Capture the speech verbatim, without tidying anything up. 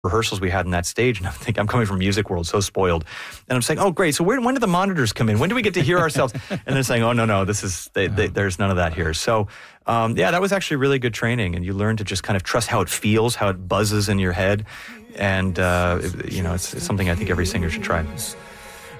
rehearsals we had in that stage, and I think I'm coming from music world, so spoiled, and I'm saying, oh great, so where, when do the monitors come in? When do we get to hear ourselves? And they're saying, oh no no, this is they, they, there's none of that here. So um, yeah, that was actually really good training, and you learn to just kind of trust how it feels, how it buzzes in your head, and uh, you know, it's, it's something I think every singer should try.